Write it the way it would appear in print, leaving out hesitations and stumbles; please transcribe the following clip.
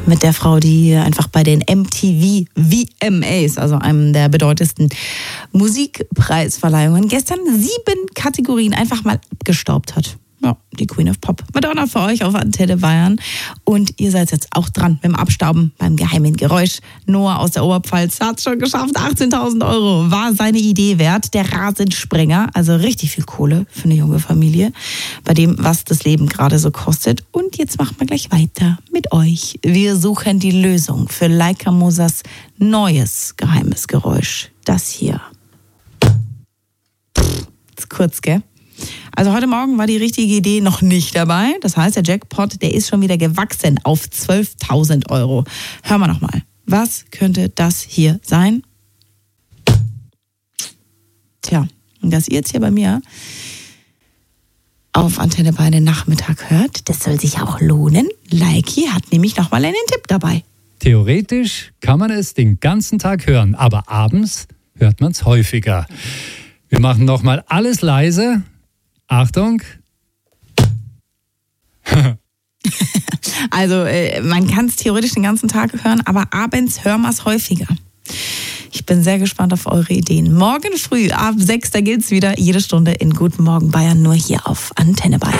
mit der Frau, die einfach bei den MTV VMAs, also einem der bedeutendsten Musikpreisverleihungen, gestern 7 Kategorien einfach mal abgestaubt hat. Ja, die Queen of Pop. Madonna für euch auf Antenne Bayern. Und ihr seid jetzt auch dran mit dem Abstauben beim geheimen Geräusch. Noah aus der Oberpfalz hat es schon geschafft. 18.000 Euro war seine Idee wert. Der Rasensprenger, also richtig viel Kohle für eine junge Familie, bei dem, was das Leben gerade so kostet. Und jetzt machen wir gleich weiter mit euch. Wir suchen die Lösung für Laika Mosas neues geheimes Geräusch. Das hier. Ist kurz, gell? Also heute Morgen war die richtige Idee noch nicht dabei. Das heißt, der Jackpot, der ist schon wieder gewachsen auf 12.000 Euro. Hören wir nochmal. Was könnte das hier sein? Tja, dass ihr jetzt hier bei mir auf Antenne Bayern den Nachmittag hört, das soll sich auch lohnen. Laiki hat nämlich nochmal einen Tipp dabei. Theoretisch kann man es den ganzen Tag hören, aber abends hört man es häufiger. Wir machen nochmal alles leise. Achtung. Also man kann es theoretisch den ganzen Tag hören, aber abends hören wir es häufiger. Ich bin sehr gespannt auf eure Ideen. Morgen früh ab 6, da gilt es wieder jede Stunde in Guten Morgen Bayern, nur hier auf Antenne Bayern.